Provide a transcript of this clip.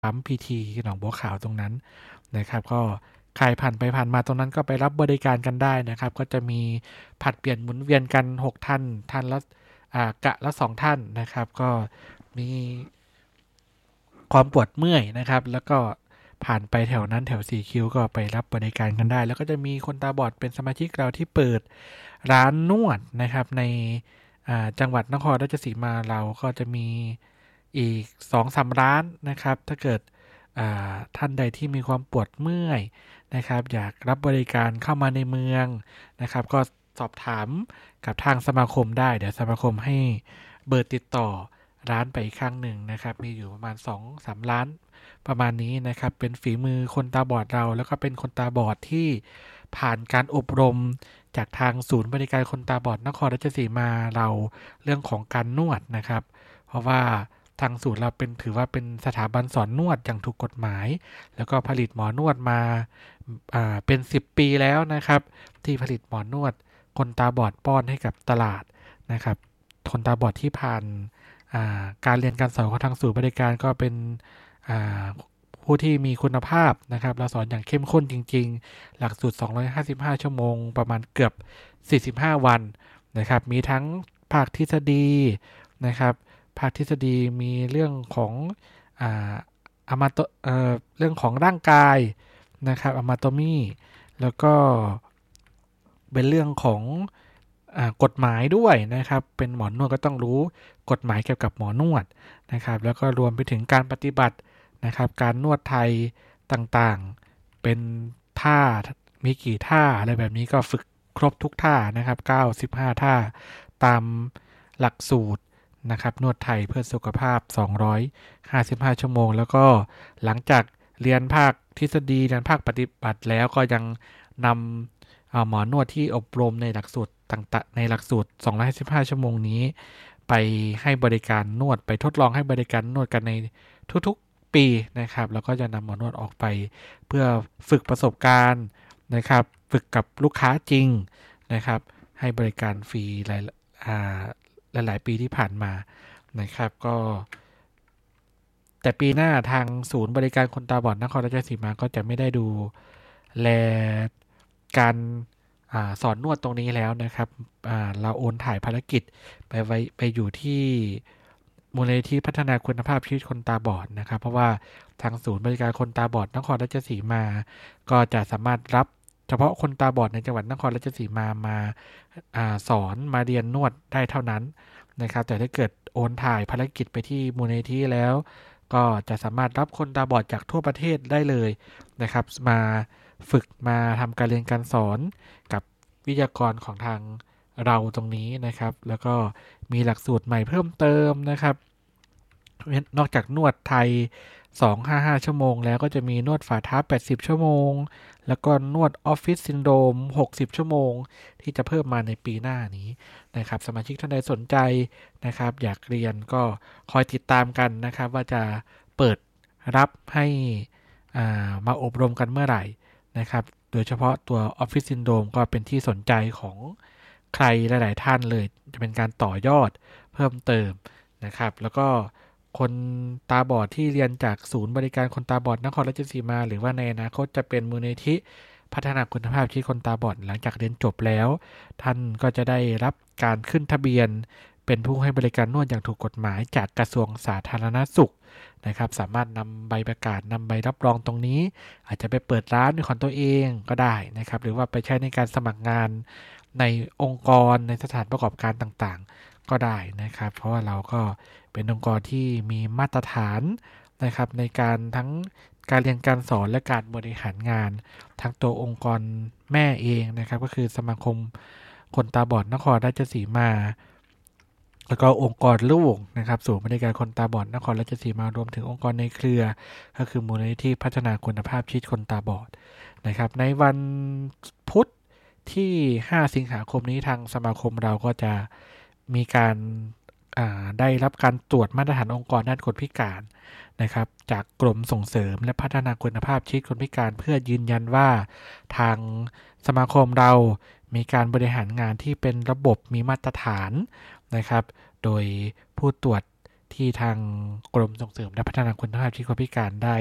ปั๊มพีทีหนองบัวขาวตรงนั้นนะครับก็ใครผ่านไปผ่านมาตรงนั้นก็ไปรับบริการกันได้นะครับก็จะมีผัดเปลี่ยนหมุนเวียนกัน6ท่านละกะละ2ท่านนะครับก็มีความปวดเมื่อยนะครับแล้วก็ผ่านไปแถวนั้นแถว4คิ้วก็ไปรับบริการกันได้แล้วก็จะมีคนตาบอดเป็นสมาชิกเราที่เปิดร้านนวดนะครับในจังหวัดนครราชสีมาเราก็จะมีอีก 2-3 ร้านนะครับถ้าเกิดท่านใดที่มีความปวดเมื่อยนะครับอยากรับบริการเข้ามาในเมืองนะครับก็สอบถามกับทางสมาคมได้เดี๋ยวสมาคมให้เบอร์ติดต่อร้านไปอีกครั้งหนึ่งนะครับมีอยู่ประมาณ 2-3 ร้านประมาณนี้นะครับเป็นฝีมือคนตาบอดเราแล้วก็เป็นคนตาบอดที่ผ่านการอบรมจากทางศูนย์บริการคนตาบอดนครราชสีมาเราเรื่องของการนวดนะครับเพราะว่าทางศูนย์เราถือว่าเป็นสถาบันสอนนวดอย่างถูกกฎหมายแล้วก็ผลิตหมอนวดมาเป็น10 ปีแล้วนะครับที่ผลิตหมอนวดคนตาบอดป้อนให้กับตลาดนะครับคนตาบอดที่ผ่านการเรียนการสอนของทางศูนย์บริการก็เป็นผู้ที่มีคุณภาพนะครับเราสอนอย่างเข้มข้นจริงๆหลักสูตร255ชั่วโมงประมาณเกือบ45วันนะครับมีทั้งภาคทฤษฎีนะครับภาคทฤษฎีมีเรื่องของเรื่องของร่างกายนะครับอะมาโตมีแล้วก็เป็นเรื่องของกฎหมายด้วยนะครับเป็นหมอนวดก็ต้องรู้กฎหมายเกี่ยวกับหมอนวดนะครับแล้วก็รวมไปถึงการปฏิบัตินะครับการนวดไทยต่างๆเป็นท่ามีกี่ท่าอะไรแบบนี้ก็ฝึกครบทุกท่านะครับ95ท่าตามหลักสูตรนะครับนวดไทยเพื่อสุขภาพ255ชั่วโมงแล้วก็หลังจากเรียนภาคทฤษฎีเรียนภาคปฏิบัติแล้วก็ยังนำหมอนวดที่อบรมในหลักสูตรต่างๆในหลักสูตร255ชั่วโมงนี้ไปให้บริการนวดไปทดลองให้บริการนวดกันในทุกๆปีนะครับแล้วก็จะนำหมอนวดออกไปเพื่อฝึกประสบการณ์นะครับฝึกกับลูกค้าจริงนะครับให้บริการฟรีหลายปีที่ผ่านมานะครับก็แต่ปีหน้าทางศูนย์บริการคนตาบอดนครราชสีมาก็จะไม่ได้ดูแลการสอนนวดตรงนี้แล้วนะครับเราโอนถ่ายภารกิจไปอยู่ที่มูลนิธิพัฒนาคุณภาพชีวิตคนตาบอดนะครับเพราะว่าทางศูนย์บริการคนตาบอดนครราชสีมาก็จะสามารถรับเฉพาะคนตาบอดในจังหวัดนครราชสีมาสอนมาเรียนนวดได้เท่านั้นนะครับแต่ถ้าเกิดโอนถ่ายภารกิจไปที่มูลนิธิแล้วก็จะสามารถรับคนตาบอดจากทั่วประเทศได้เลยนะครับมาฝึกมาทำการเรียนการสอนกับวิทยากรของทางเราตรงนี้นะครับแล้วก็มีหลักสูตรใหม่เพิ่มเติมนะครับนอกจากนวดไทย255ชั่วโมงแล้วก็จะมีนวดฝ่าเท้า80ชั่วโมงแล้วก็นวดออฟฟิศซินโดรม60ชั่วโมงที่จะเพิ่มมาในปีหน้านี้นะครับสมาชิกท่านใดสนใจนะครับอยากเรียนก็คอยติดตามกันนะครับว่าจะเปิดรับให้มาอบรมกันเมื่อไหร่นะครับโดยเฉพาะตัว Office Syndrome ก็เป็นที่สนใจของใครหลายๆท่านเลยจะเป็นการต่อยอดเพิ่มเติมนะครับแล้วก็คนตาบอดที่เรียนจากศูนย์บริการคนตาบอดนครราชสีมาหรือว่าในอนาคตจะเป็นมูลนิธิพัฒนาคุณภาพชีวิตคนตาบอดหลังจากเรียนจบแล้วท่านก็จะได้รับการขึ้นทะเบียนเป็นผู้ให้บริการนวดอย่างถูกกฎหมายจากกระทรวงสาธารณสุขนะครับสามารถนำใบประกาศนำใบรับรองตรงนี้อาจจะไปเปิดร้านเป็นของตัวเองก็ได้นะครับหรือว่าไปใช้ในการสมัครงานในองค์กรในสถานประกอบการต่างๆก็ได้นะครับเพราะว่าเราก็เป็นองค์กรที่มีมาตรฐานนะครับในการทั้งการเรียนการสอนและการบริหารงานทั้งตัวองค์กรแม่เองนะครับก็คือสมาคมคนตาบอดนครราชสีมาแล้วก็องค์กรลูกนะครับศูนย์บริการคนตาบอดนครราชสีมารวมถึงองค์กรในเครือก็คือมูลนิธิพัฒนาคุณภาพชีวิตคนตาบอดนะครับในวันพุธที่5สิงหาคมนี้ทางสมาคมเราก็จะมีการได้รับการตรวจมาตรฐานองค์กรด้านคนพิการนะครับจากกรมส่งเสริมและพัฒนาคุณภาพชีวิตคนพิการเพื่อยืนยันว่าทางสมาคมเรามีการบริหารงานที่เป็นระบบมีมาตรฐานนะครับโดยผู้ตรวจที่ทางกรมส่งเสริมและพัฒนาคุณภาพชีวิตคนพิการได้